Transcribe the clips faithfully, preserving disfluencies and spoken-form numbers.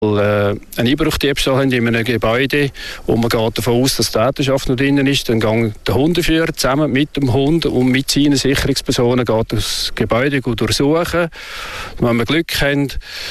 einen Einbruchdiebstahl haben in einem Gebäude und man geht davon aus, dass die Täterschaft noch drinnen ist, dann geht der Hundeführer zusammen mit dem Hund und mit seinen Sicherungspersonen geht das Gebäude durchsuchen. Wenn wir Glück haben,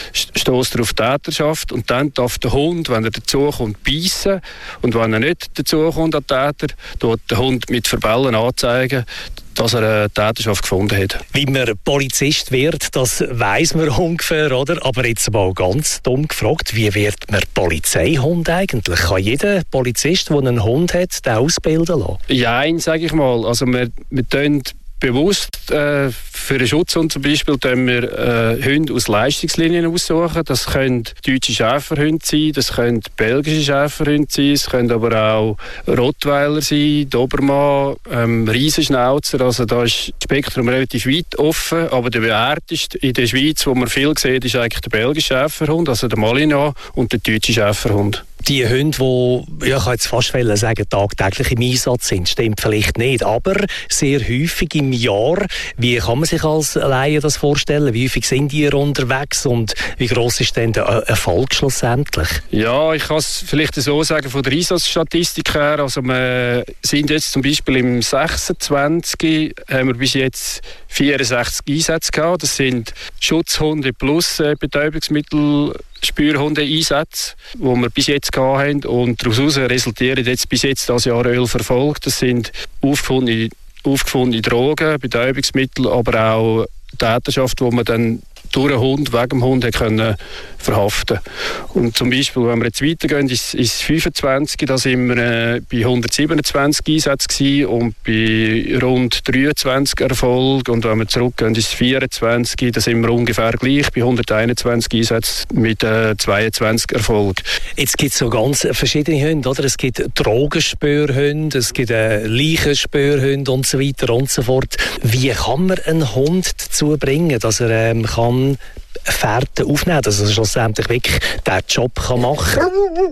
stößt er auf die Täterschaft und dann darf der Hund, wenn er dazukommt, beißen und wenn er nicht dazukommt, der Täter, tut der Hund mit Verbellen anzeigen, dass er eine Täterschaft gefunden hat. Wie man Polizist wird, das weiss man ungefähr, oder? Aber jetzt mal ganz dumm gefragt, wie wird man Polizeihund eigentlich? Kann jeder Polizist, der einen Hund hat, den ausbilden lassen? Ja, sage ich mal. Also wir, wir tun bewusst äh, für einen Schutzhund zum Beispiel tun wir äh, Hunde aus Leistungslinien aussuchen. Das können deutsche Schäferhunde sein, das können belgische Schäferhunde sein, es können aber auch Rottweiler sein, Dobermann, ähm, Riesenschnauzer. Also da ist das Spektrum relativ weit offen, aber der bewährteste in der Schweiz, wo man viel sieht, ist eigentlich der belgische Schäferhund, also der Malinois, und der deutsche Schäferhund. Die Hunde, die, ja, ich kann jetzt fast sagen, tagtäglich im Einsatz sind, stimmt vielleicht nicht, aber sehr häufig im Jahr. Wie kann man sich als Laie das vorstellen? Wie häufig sind die unterwegs und wie gross ist denn der Erfolg schlussendlich? Ja, ich kann es vielleicht so sagen von der Einsatzstatistik her. Also wir sind jetzt zum Beispiel im sechsundzwanzig haben wir bis jetzt vierundsechzig Einsätze gehabt. Das sind Schutzhunde plus äh, Betäubungsmittel, Spürhunde-Einsätze, die wir bis jetzt gehabt haben. Und daraus resultieren jetzt bis jetzt das Jahr elf Erfolge. Das sind aufgefundene, aufgefundene Drogen, Betäubungsmittel, aber auch Täterschaft, wo man dann durch einen Hund, wegen dem Hund, können verhaften. Und zum Beispiel, wenn wir jetzt weitergehen, ist, ist fünfundzwanzig, da sind wir äh, bei hundertsiebenundzwanzig Einsätzen gewesen und bei rund dreiundzwanzig Erfolgen. Und wenn wir zurückgehen, ist es vierundzwanzig, da sind wir ungefähr gleich bei hunderteinundzwanzig Einsätzen mit äh, zweiundzwanzig Erfolgen. Jetzt gibt es so ganz verschiedene Hunde, oder? Es gibt Drogenspürhunde, es gibt äh, Leichenspürhunde und so weiter und so fort. Wie kann man einen Hund dazu bringen, dass er ähm, kann Fährten aufnehmen, dass er schlussendlich wirklich diesen Job kann machen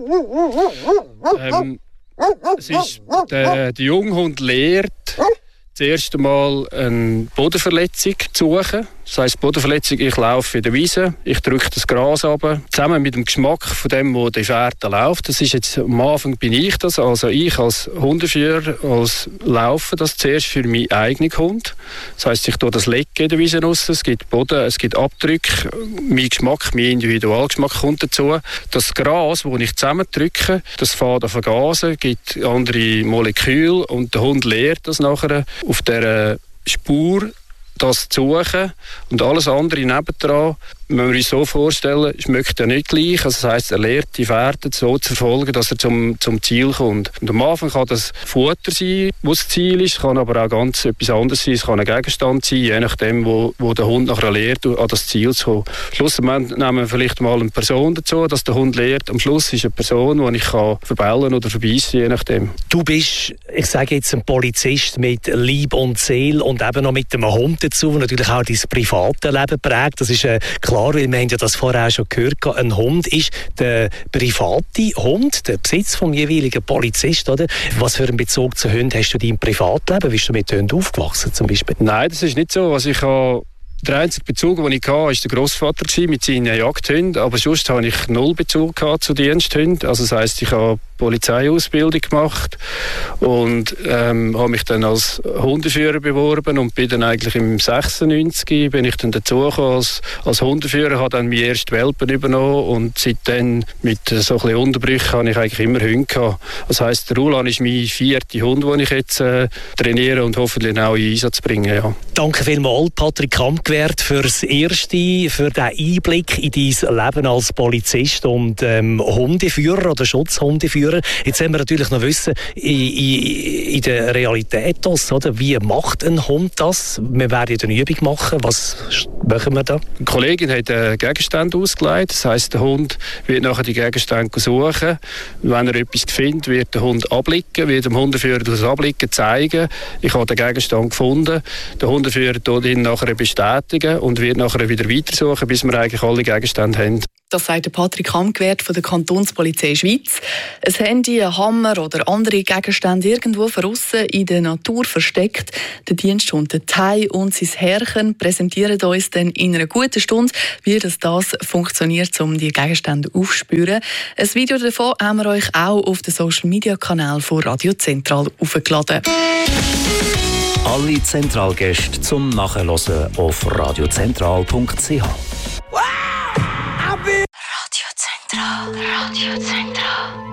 kann? Ähm, es ist, der, der Junghund lehrt das erste Mal eine Bodenverletzung zu suchen. Das heisst, Bodenverletzung, ich laufe in der Wiese, ich drücke das Gras runter, zusammen mit dem Geschmack von dem, wo die Fährte läuft. Das ist jetzt, am Anfang bin ich das, also ich als Hundeführer, als laufe das zuerst für meinen eigenen Hund. Das heisst, ich tue das Lecken in der Wiese raus, es gibt Boden, es gibt Abdrücke, mein Geschmack, mein Individualgeschmack kommt dazu. Das Gras, das ich zusammendrücke, das fährt an Vergasen, gibt andere Moleküle und der Hund lehrt das nachher auf dieser Spur, das zu suchen, und alles andere nebendran, wenn wir uns so vorstellen, schmeckt er nicht gleich. Also das heisst, er lernt die Fährte so zu verfolgen, dass er zum, zum Ziel kommt. Und am Anfang kann das Futter sein, wo das Ziel ist, kann aber auch ganz etwas anderes sein, es kann ein Gegenstand sein, je nachdem, wo, wo der Hund nachher lernt, an das Ziel zu kommen. Schlussendlich nehmen wir vielleicht mal eine Person dazu, dass der Hund lernt. Am Schluss ist eine Person, die ich kann verbellen oder verbeissen, je nachdem. Du bist, ich sage jetzt, ein Polizist mit Leib und Seele und eben noch mit einem Hund dazu, der natürlich auch dein private Leben prägt. Das ist äh, klar, weil wir haben ja das vorher auch schon gehört. Ein Hund ist der private Hund, der Besitz vom jeweiligen Polizist, oder? Was für einen Bezug zu Hunden hast du in deinem Privatleben? Bist du mit Hunden aufgewachsen zum Beispiel? Nein, das ist nicht so. Also ich habe Der einzige Bezug, den ich hatte, war der Grossvater mit seinen Jagdhunden. Aber sonst hatte ich null Bezug zu Diensthunden. Also das heisst, ich habe Polizeiausbildung gemacht und ähm, habe mich dann als Hundeführer beworben und bin dann eigentlich im sechsundneunzig bin ich dann dazugekommen als, als Hundeführer, habe dann meine ersten Welpen übernommen und seitdem mit so ein bisschen Unterbrüchen habe ich eigentlich immer Hunde gehabt. Das heisst, der Rulan ist mein vierter Hund, den ich jetzt äh, trainiere und hoffentlich auch in Einsatz bringe. Ja. Danke vielmals, Patrick Kampgewert, für das Erste, für den Einblick in dein Leben als Polizist und ähm, Hundeführer oder Schutzhundeführer. Jetzt wollen wir natürlich noch wissen, in, in, in der Realität das, oder? Wie macht ein Hund das? Wir werden eine Übung machen. Was machen wir da? Eine Kollegin hat einen Gegenstand ausgelegt. Das heisst, der Hund wird nachher die Gegenstände suchen. Wenn er etwas findet, wird der Hund ablicken, wird dem Hundeführer das Ablicken zeigen. Ich habe den Gegenstand gefunden. Der Hundeführer tut ihn nachher bestätigen und wird nachher wieder weitersuchen, bis wir eigentlich alle Gegenstände haben. Das sagt Patrick Amgwert von der Kantonspolizei Schweiz. Ein Handy, ein Hammer oder andere Gegenstände irgendwo draussen in der Natur versteckt. Der Diensthund der Thai und sein Herrchen präsentieren uns dann in einer guten Stunde, wie das, das funktioniert, um die Gegenstände aufzuspüren. Ein Video davon haben wir euch auch auf den Social-Media-Kanal von Radio Zentral aufgeladen. Alle Zentralgäste zum Nachhören auf radiozentral punkt c h.